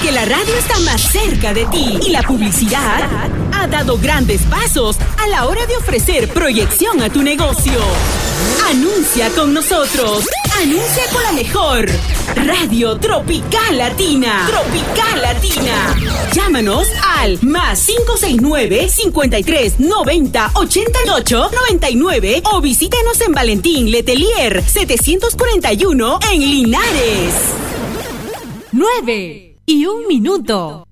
porque la radio está más cerca de ti y la publicidad ha dado grandes pasos a la hora de ofrecer proyección a tu negocio. Anuncia con nosotros. Anuncia con la mejor Radio Tropical Latina. Tropical Latina. Llámanos al +569 53 90 88 99 o visítenos en Valentín Letelier 741 en Linares. 9:01.